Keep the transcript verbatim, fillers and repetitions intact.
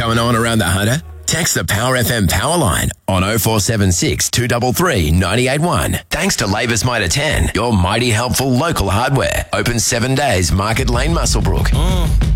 going on around the Hunter? Text the Power F M power line on oh four seven six, two three three, nine eight one. Thanks to Labour's Mitre ten, your mighty helpful local hardware. Open seven days, Market Lane, Muswellbrook. Mm.